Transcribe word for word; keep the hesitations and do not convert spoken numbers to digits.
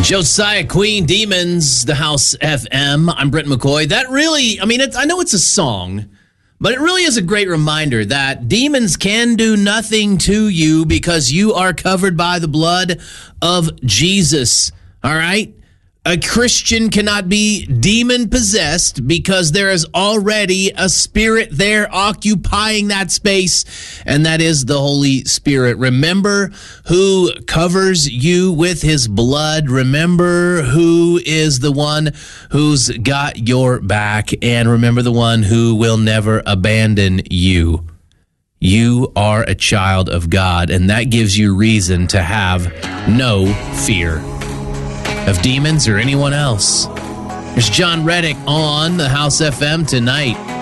Josiah Queen, Demons, the House F M. I'm Brent McCoy. That really, I mean, it's, I know it's a song, but it really is a great reminder that demons can do nothing to you because you are covered by the blood of Jesus. All right? A Christian cannot be demon-possessed because there is already a spirit there occupying that space, and that is the Holy Spirit. Remember who covers you with his blood. Remember who is the one who's got your back, and remember the one who will never abandon you. You are a child of God, and that gives you reason to have no fear of demons or anyone else. There's John Reddick on the House F M tonight.